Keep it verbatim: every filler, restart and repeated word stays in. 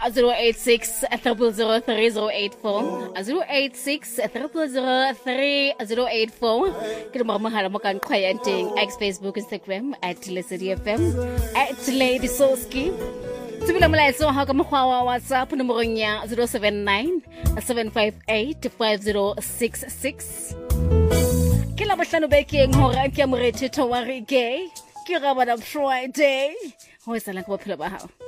zero eight six zero zero three zero eight four zero eight six zero zero three zero eight four ke mo mogala mo kan khwayanteng ex Facebook Instagram at Lesedi F M at Lady Soski Sibila molaetso ha ka mogwa wa WhatsApp nomorong ya zero seven nine seven five eight five zero six six ke la bohlano bekeng hora ke mo rethe tawari ke ke ga bana Friday ho esala ka bophelo ba hao.